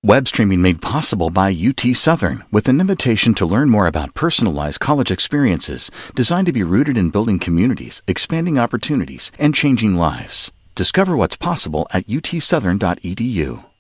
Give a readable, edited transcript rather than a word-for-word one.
Web streaming made possible by UT Southern with an invitation to learn more about personalized college experiences designed to be rooted in building communities, expanding opportunities, and changing lives. Discover what's possible at utsouthern.edu.